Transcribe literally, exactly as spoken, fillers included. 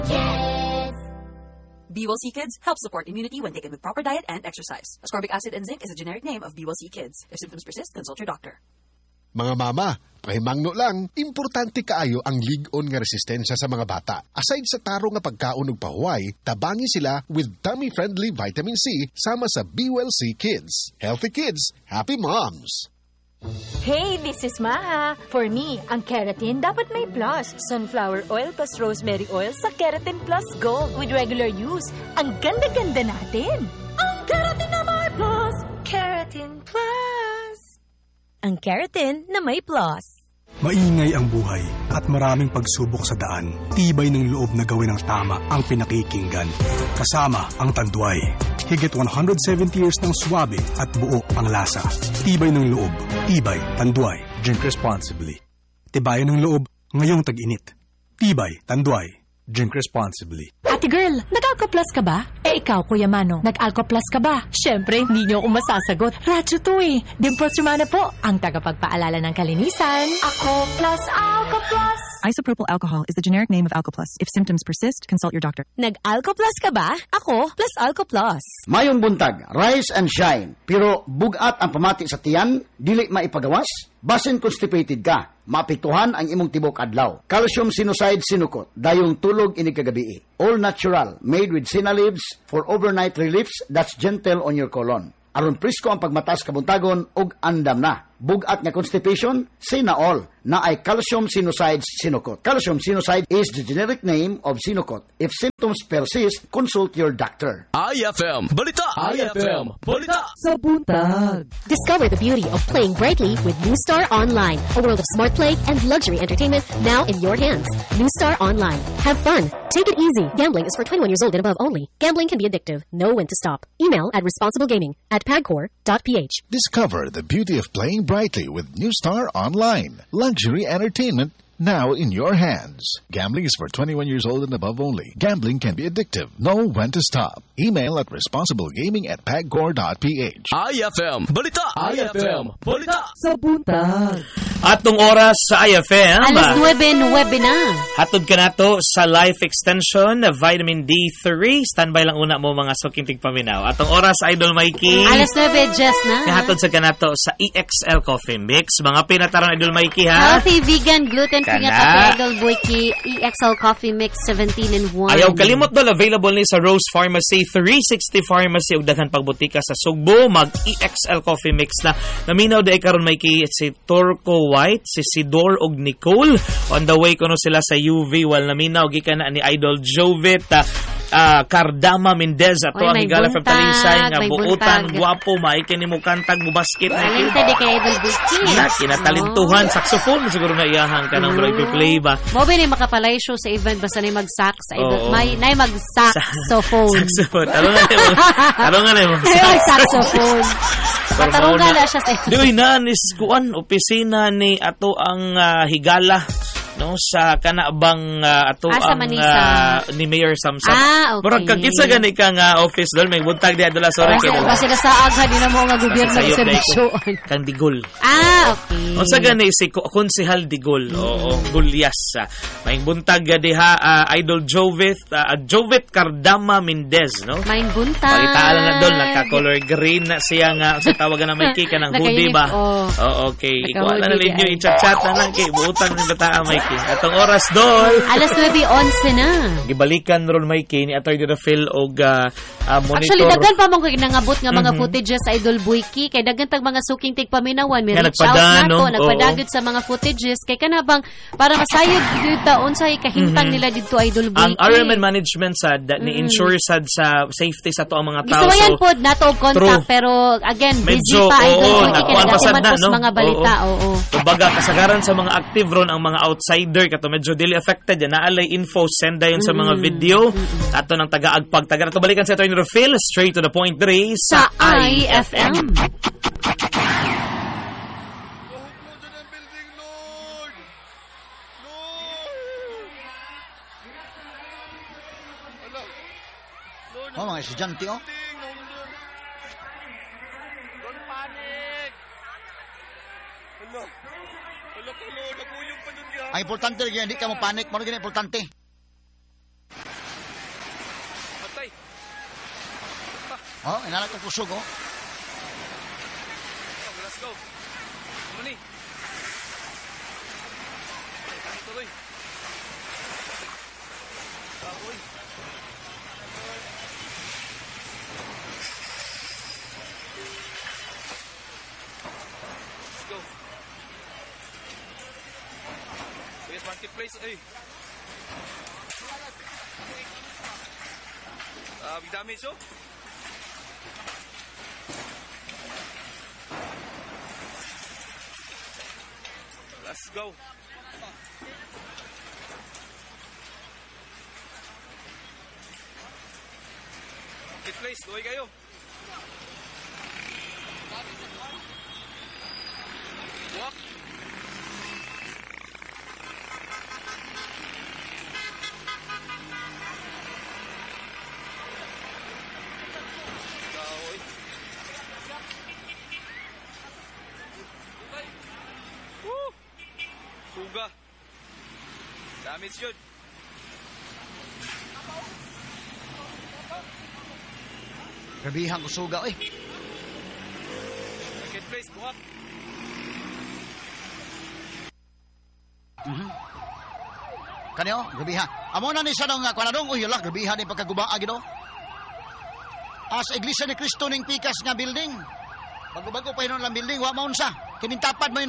B W L C Kids helps support immunity when taken with proper diet and exercise. Ascorbic acid and zinc is a generic name of B W L C Kids. If symptoms persist, consult your doctor. Mga mama, pahimangno lang, importante kaayo ang lig-on nga resistensya sa mga bata. Aside sa taro nga pagkaon ug pahuway, tabangi sila with tummy-friendly vitamin C sama sa B W L C Kids. Healthy kids, happy moms! Hey, this is Maha. For me, ang keratin dapat may plus. Sunflower oil plus rosemary oil sa Keratin Plus Gold with regular use. Ang ganda-ganda natin. Ang keratin na may plus. Keratin Plus. Ang keratin na may plus. Maingay ang buhay at maraming pagsubok sa daan. Tibay ng loob na gawin ang tama ang pinakikinggan. Kasama ang Tanduay. Higit one hundred seventy years ng swabe at buo ang lasa. Tibay ng loob. Tibay Tanduay. Drink responsibly. Tibayan ng loob ngayong tag-init. Tibay Tanduay. Drink responsibly. Ate girl, nag-Alco-Plus ka ba? Eh ikaw, Kuya Mano, nag-Alco-Plus ka ba? Siyempre, hindi niyo ako masasagot. Radyo to eh. Dimples Romana po, ang tagapagpaalala ng kalinisan. Ako plus Alco-Plus. Isopropyl alcohol is the generic name of Alco-Plus. If symptoms persist, consult your doctor. Nag-Alco-Plus ka ba? Ako plus Alco-Plus. Mayong buntag, rise and shine. Pero bugat ang pamati sa tiyan, dili maipagawas. Basin constipated ka, maapektuhan ang imong tibok adlaw. Calcium sinucide sinukot, dayong tulog inig kagabi. All natural, made with sina leaves for overnight reliefs that's gentle on your colon. Aron presko ang pagmatas kabuntagon ug andam na. Bugat nga constipation, sina all na ay calcium sinucide sinukot. Calcium sinucide is the generic name of sinukot. If symptoms persist, consult your doctor. I F M Balita! I F M Balita! Sa buntag. Discover the beauty of playing brightly with New Star Online. A world of smart play and luxury entertainment now in your hands. New Star Online. Have fun. Take it easy. Gambling is for twenty-one years old and above only. Gambling can be addictive. Know when to stop. Email at responsiblegaming at pagcor dot p h. Discover the beauty of playing brightly with New Star Online. Luxury entertainment now in your hands. Gambling is for twenty-one years old and above only. Gambling can be addictive. Know when to stop. Email at responsiblegaming at pagcor dot p h. I F M Balita! I F M Balita! Sa buntag. Atong oras sa I F M. Alas nuwebe, nuwebe na. Hatod ka na to sa Life Extension, Vitamin D three. Standby lang una mo mga suking tigpaminaw. Atong oras, Idol Mikey. Alas nuwebe, just na. Hatod sa ka na to sa E X L Coffee Mix. Mga pinataran, Idol Mikey, ha? Healthy, vegan, gluten-free nga kape, Idol Boyki. E X L Coffee Mix, seventeen in one. Ayaw kalimot dol, available ni sa Rose Pharmacy, three sixty Pharmacy, ug daghan pagbutika sa Sugbo. Mag-E X L Coffee Mix na. Naminaw di karon Mikey, si Turco White, si Sidor ug Nicole. On the way kuno sila sa U V while naminaw gikan na ni Idol Jovit. Uh, uh, Cardama Mendez ato ang higala from Talisay nga buutan, guwapo, maikin ni mo kantag mo basket na Talenta di kay Idol Boyki. na kinatalintuhan, oh. Saxophone siguro na iyahang ka ng mm. play ba. Mo ba ni makapalay show sa event basta ni mag-sax sa Idol. Oh. May nay mag-saxophone. Saxophone. Tarong nga mo. Tarong nga mo. Mag-saxophone. Tarong nga siya sa Di oy na ni kuan opisina ni ato ang uh, higala no sa kanabang uh, ato ah, ang uh, ni Mayor Samsam. Ah, okay. Murag kagitsa gani ka nga office dol may buntag di adula sorry kay. Basta sila sa agha di na mo nga gobyerno sa serbisyo. Kang Digol. Ah, okay. O sa gani si Konsehal Digol. Mm. Oo, Gulyas. May buntag diha uh, Idol Jovit, uh, Jovit Cardama Mendez, no? May buntag. Pagitaan na dol naka-color green na siya nga sa tawagan na may kika ng hoodie ba. Oh. Oo, okay. Ikuha na ninyo i-chat-chat na lang kay buutan ni bata may atong oras dol. Alas nuwebe onse na. Gibalikan ron may kini atay dira Phil og uh, uh, monitor. Actually daghan pa mong nangabot nga mga mm-hmm. footages sa Idol Boyki kay daghan tag mga suking tigpaminawan may reach out nato no? Nagpadagod sa mga footages kay kanabang para masayod gyud ta unsay kahimtang mm-hmm. nila didto Idol Boyki. Ang R M N management sad mm-hmm. ni ensure sad sa safety sa to ang mga tao. Gusto yan pod nato og contact pero again busy medyo, pa Idol oo, Boyki kay nagatiman po sa mga balita. Oo. oo. Kumbaga kasagaran sa mga active ron ang mga outsider kato medyo dili affected yan naalay info send dayon sa mga video mm-hmm. ato nang taga-agpag taga nato balikan sa ito ni Phil straight to the point dre sa I F M. Oh, mga estudyante, oh. Don't panic. Hello. Hello, hello. Naguyong pa dun yan. Ang importante, hindi ka mo panic. Ano gina importante? Oh, inalag ko kusog, oh. Okay, let's go. Ano ni? Ay, tuloy. Baboy. Let's go. Yes, marketplace, eh. Ah, big damage, oh. Let's go. Marketplace, tuloy kayo. Walk. Kaoy. Woo! Suga. Damage yun. Grabihang kusuga, eh. Marketplace, buhak. Mhm. Kanyo, grabiha. Amo na ni sa nang kwanadong, uy, yala, grabiha ni pagkagubaa, gino. As Iglesia ni Cristo ning pikas nga building. Bago-bago pa yun lang building, wa maunsa. Kinintapad mo yun